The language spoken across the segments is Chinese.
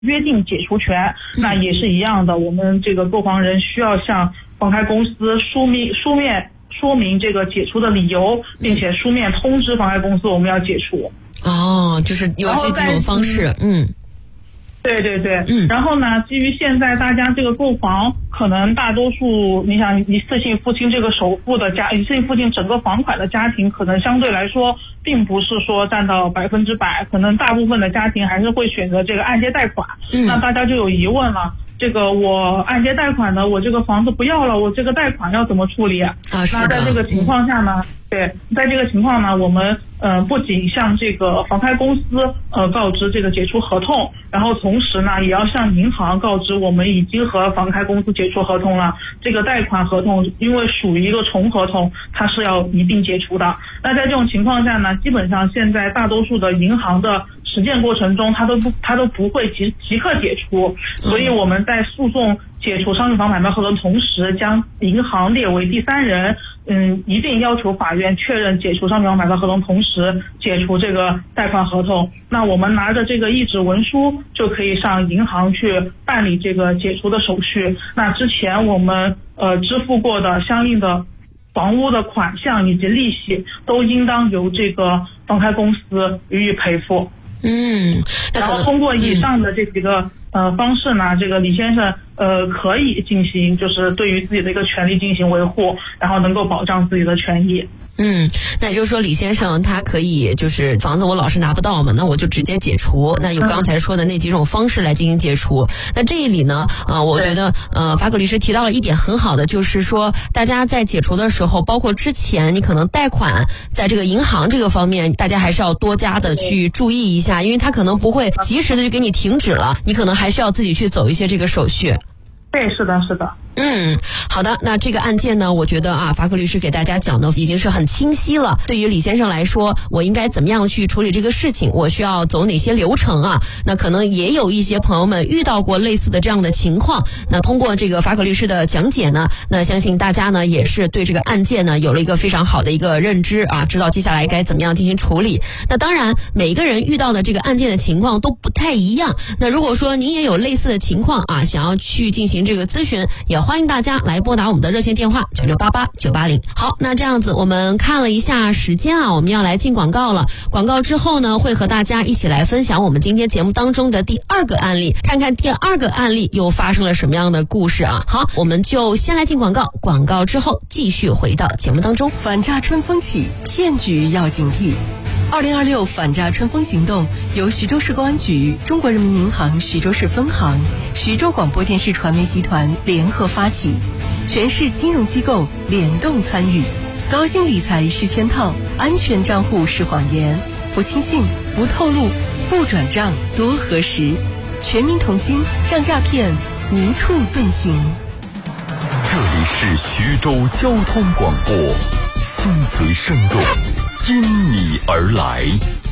约定解除权，那也是一样的，我们这个购房人需要向房开公司书面说明这个解除的理由，并且书面通知房开公司我们要解除。 就是有这几种方式。 对，然后呢，基于现在大家这个购房，可能大多数，你想一次性付清这个首付的一次性付清整个房款的家庭，可能相对来说并不是说占到100%，可能大部分的家庭还是会选择这个按揭贷款。那大家就有疑问了，这个我按揭贷款的，我这个房子不要了，我这个贷款要怎么处理啊？那在这个情况下呢，在这个情况呢，我们不仅向这个房开公司告知这个解除合同，然后同时呢也要向银行告知我们已经和房开公司解除合同了，这个贷款合同因为属于一个重合同，它是要一并解除的。那在这种情况下呢，基本上现在大多数的银行的实践过程中，它都不会即刻解除，所以我们在诉讼解除商品房买卖合同同时，将银行列为第三人，一定要求法院确认解除商品房买卖合同，同时解除这个贷款合同。那我们拿着这个一纸文书就可以上银行去办理这个解除的手续。那之前我们支付过的相应的房屋的款项以及利息，都应当由这个房开公司予以赔付。然后通过以上的这几个方式呢，这个李先生可以进行就是对于自己的一个权利进行维护，然后能够保障自己的权益。 那也就是说李先生他可以就是房子我老是拿不到嘛，那我就直接解除，那有刚才说的那几种方式来进行解除。那这里呢我觉得法可律师提到了一点很好的，就是说大家在解除的时候，包括之前你可能贷款在这个银行这个方面，大家还是要多加的去注意一下，因为他可能不会及时的就给你停止了，你可能还需要自己去走一些这个手续。 对，是的。 好的，那这个案件呢，我觉得法可律师给大家讲的已经是很清晰了。对于李先生来说，我应该怎么样去处理这个事情，我需要走哪些流程啊？那可能也有一些朋友们遇到过类似的这样的情况。那通过这个法可律师的讲解呢，那相信大家呢也是对这个案件呢有了一个非常好的一个认知知道接下来该怎么样进行处理。那当然，每一个人遇到的这个案件的情况都不太一样。那如果说您也有类似的情况想要去进行这个咨询，也欢迎大家来拨打我们的热线电话9688-980。好，那这样子我们看了一下时间我们要来进广告了。广告之后呢，会和大家一起来分享我们今天节目当中的第二个案例，看看第二个案例又发生了什么样的故事好，我们就先来进广告，广告之后继续回到节目当中。 反诈春风起，骗局要警惕。2026反诈春风行动由徐州市公安局、中国人民银行徐州市分行、徐州广播电视传媒集团联合发起，全市金融机构联动参与。高薪理财是圈套，安全账户是谎言，不轻信，不透露，不转账，多核实。全民同心，让诈骗无处遁形。 这里是徐州交通广播，心随声动，因你而来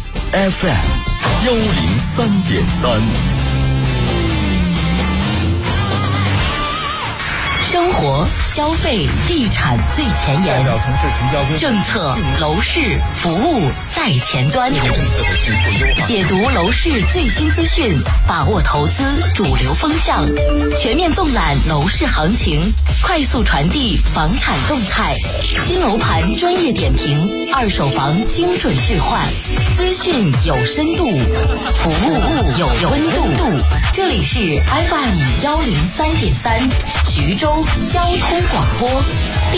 FM103.3。 生活、消费、地产最前沿，政策、楼市、服务在前端，解读楼市最新资讯，把握投资主流风向，全面纵览楼市行情，快速传递房产动态，新楼盘专业点评，二手房精准置换，资讯有深度，服务有温度。这里是 FM103.3 徐州交通广播。